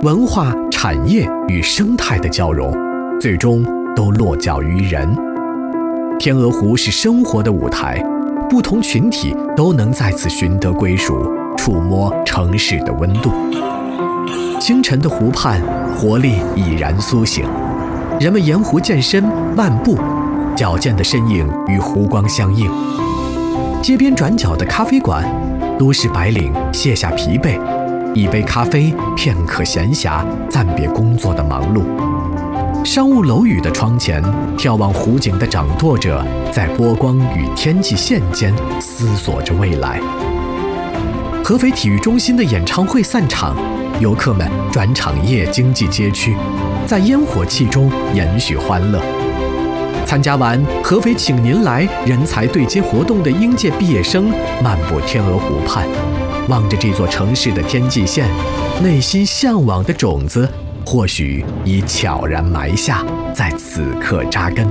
文化、产业与生态的交融，最终都落脚于人。天鹅湖是生活的舞台，不同群体都能在此寻得归属，触摸城市的温度。清晨的湖畔，活力已然苏醒，人们沿湖健身、漫步，矫健的身影与湖光相映。街边转角的咖啡馆，都市白领卸下疲惫，一杯咖啡，片刻闲暇，暂别工作的忙碌。商务楼宇的窗前，眺望湖景的掌舵者，在波光与天际线间思索着未来。合肥体育中心的演唱会散场，游客们转场夜经济街区，在烟火气中延续欢乐。参加完合肥请您来人才对接活动的应届毕业生漫步天鹅湖畔，望着这座城市的天际线，内心向往的种子或许已悄然埋下，在此刻扎根。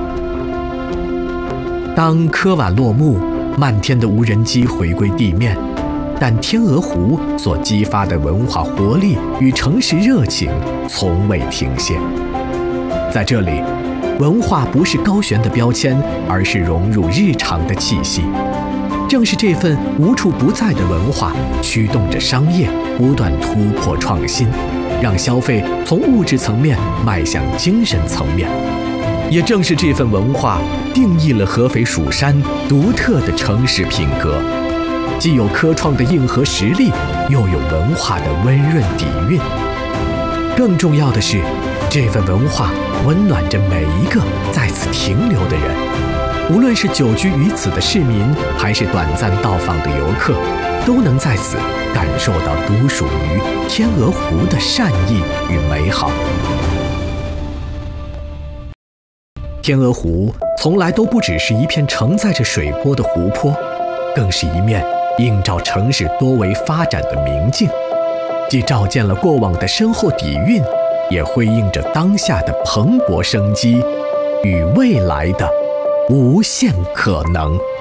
当科晚落幕，漫天的无人机回归地面，但天鹅湖所激发的文化活力与城市热情从未停歇。在这里，文化不是高悬的标签，而是融入日常的气息。正是这份无处不在的文化，驱动着商业不断突破创新，让消费从物质层面迈向精神层面。也正是这份文化，定义了合肥蜀山独特的城市品格，既有科创的硬核实力，又有文化的温润底蕴。更重要的是，这份文化温暖着每一个在此停留的人，无论是久居于此的市民，还是短暂到访的游客，都能在此感受到独属于天鹅湖的善意与美好。天鹅湖从来都不只是一片承载着水波的湖泊，更是一面映照城市多维发展的明镜，既照见了过往的深厚底蕴，也辉映着当下的蓬勃生机与未来的无限可能。